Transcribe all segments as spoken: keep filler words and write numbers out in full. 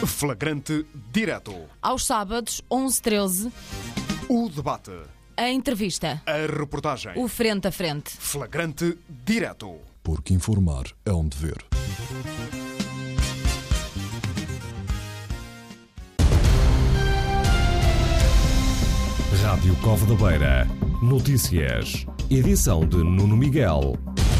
Flagrante Direto. Aos sábados, onze e treze. O debate. A entrevista. A reportagem. O frente a frente. Flagrante Direto. Porque informar é um dever. Rádio Cova da Beira. Notícias. Edição de Nuno Miguel.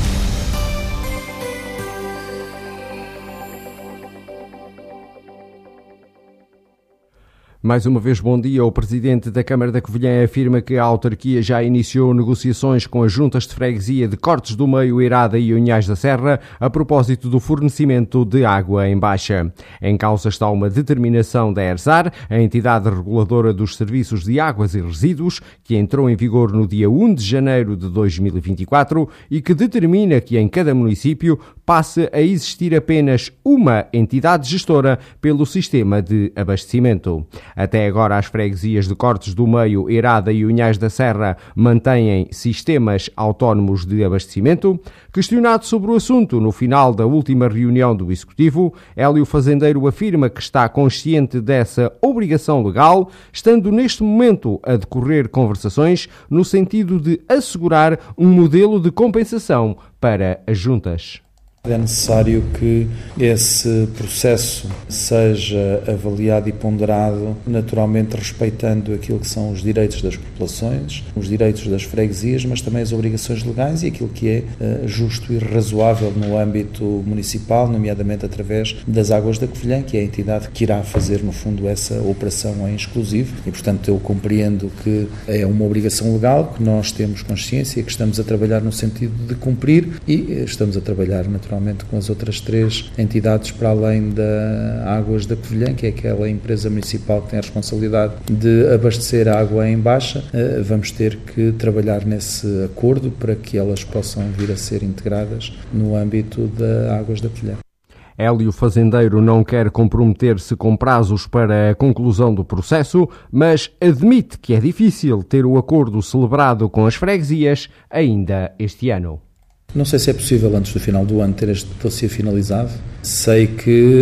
Mais uma vez, bom dia. O presidente da Câmara da Covilhã afirma que a autarquia já iniciou negociações com as juntas de freguesia de Cortes do Meio, Eirada e Unhais da Serra a propósito do fornecimento de água em baixa. Em causa está uma determinação da ERSAR, a entidade reguladora dos serviços de águas e resíduos, que entrou em vigor no dia primeiro de janeiro de dois mil e vinte e quatro e que determina que em cada município passe a existir apenas uma entidade gestora pelo sistema de abastecimento. Até agora, as freguesias de Cortes do Meio, Eirada e Unhais da Serra mantêm sistemas autónomos de abastecimento. Questionado sobre o assunto no final da última reunião do Executivo, Hélio Fazendeiro afirma que está consciente dessa obrigação legal, estando neste momento a decorrer conversações no sentido de assegurar um modelo de compensação para as juntas. É necessário que esse processo seja avaliado e ponderado, naturalmente respeitando aquilo que são os direitos das populações, os direitos das freguesias, mas também as obrigações legais e aquilo que é uh, justo e razoável no âmbito municipal, nomeadamente através das Águas da Covilhã, que é a entidade que irá fazer, no fundo, essa operação em exclusivo. E, portanto, eu compreendo que é uma obrigação legal, que nós temos consciência, que estamos a trabalhar no sentido de cumprir e estamos a trabalhar, naturalmente, com as outras três entidades para além da Águas da Covilhã, que é aquela empresa municipal que tem a responsabilidade de abastecer a água em baixa. Vamos ter que trabalhar nesse acordo para que elas possam vir a ser integradas no âmbito da Águas da Covilhã. Hélio Fazendeiro não quer comprometer-se com prazos para a conclusão do processo, mas admite que é difícil ter o acordo celebrado com as freguesias ainda este ano. Não sei se é possível antes do final do ano ter este dossiê finalizado. Sei que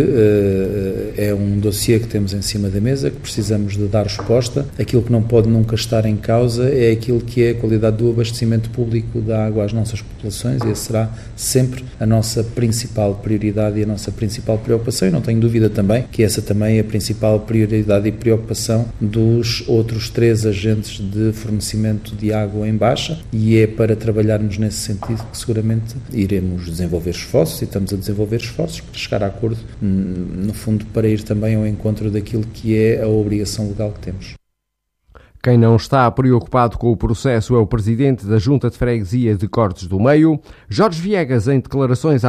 uh, é um dossiê que temos em cima da mesa, que precisamos de dar resposta. Aquilo que não pode nunca estar em causa é aquilo que é a qualidade do abastecimento público da água às nossas populações, e essa será sempre a nossa principal prioridade e a nossa principal preocupação, e não tenho dúvida também que essa também é a principal prioridade e preocupação dos outros três agentes de fornecimento de água em baixa, e é para trabalharmos nesse sentido que seguramente iremos desenvolver esforços, e estamos a desenvolver esforços para chegar a acordo, no fundo, para ir também ao encontro daquilo que é a obrigação legal que temos. Quem não está preocupado com o processo é o presidente da Junta de Freguesia de Cortes do Meio. Jorge Viegas, em declarações à